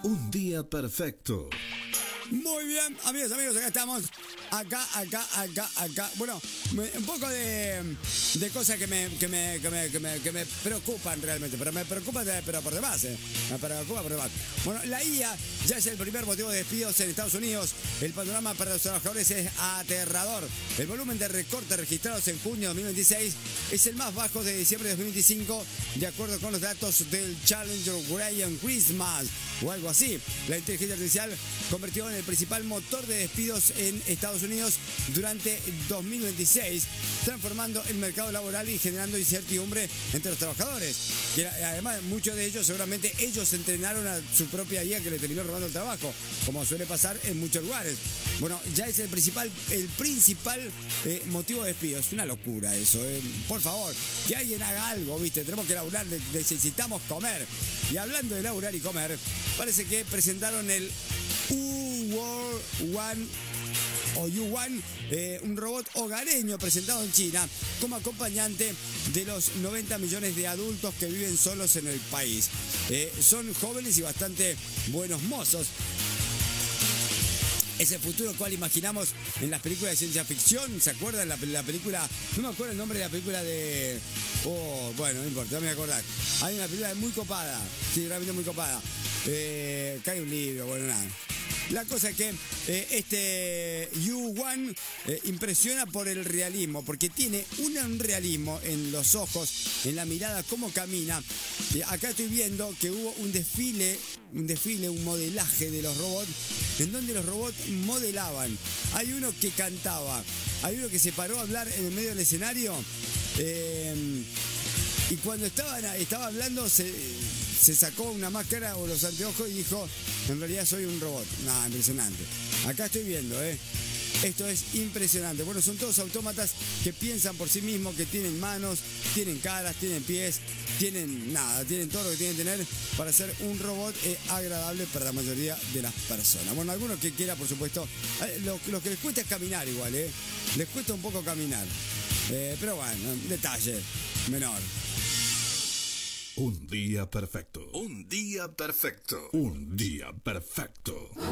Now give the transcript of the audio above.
Un día perfecto. Muy bien, amigos, acá estamos. Acá. Bueno, un poco de cosas que me preocupan realmente, pero me preocupan pero por demás, Me preocupa por demás. Bueno, la IA ya es el primer motivo de despidos en Estados Unidos. El panorama para los trabajadores es aterrador. El volumen de recortes registrados en junio de 2026 es el más bajo de diciembre de 2025, de acuerdo con los datos del Challenger Graham Christmas o algo así. La inteligencia artificial convirtió en el principal motor de despidos en Estados Unidos durante 2026, transformando el mercado laboral y generando incertidumbre entre los trabajadores. Que además, muchos de ellos, seguramente ellos entrenaron a su propia IA que le terminó robando el trabajo, como suele pasar en muchos lugares. Bueno, ya es el principal motivo de despido. Es una locura eso. Por favor, que alguien haga algo, ¿viste? Tenemos que laburar, necesitamos comer. Y hablando de laburar y comer, parece que presentaron el U1, un robot hogareño presentado en China como acompañante de los 90 millones de adultos que viven solos en el país. Son jóvenes y bastante buenos mozos. Ese futuro cual imaginamos en las películas de ciencia ficción. ¿Se acuerdan? La película, no me acuerdo el nombre de la película de... bueno, no importa, no me voy a acordar. Hay una película muy copada, sí, realmente muy copada. Que hay un libro, bueno, nada. La cosa es que este U1 impresiona por el realismo, porque tiene un realismo en los ojos, en la mirada, cómo camina. Acá estoy viendo que hubo un desfile, un modelaje de los robots, en donde los robots modelaban. Hay uno que cantaba, hay uno que se paró a hablar en el medio del escenario, y cuando estaba hablando se sacó una máscara o los anteojos y dijo, en realidad soy un robot. Nada, impresionante. Acá estoy viendo, Esto es impresionante. Bueno, son todos autómatas que piensan por sí mismos, que tienen manos, tienen caras, tienen pies, tienen todo lo que tienen que tener para ser un robot agradable para la mayoría de las personas. Bueno, algunos que quiera, por supuesto, lo que les cuesta es caminar igual, Les cuesta un poco caminar. Pero bueno, detalle menor. Un día perfecto. Un día perfecto. Un día perfecto.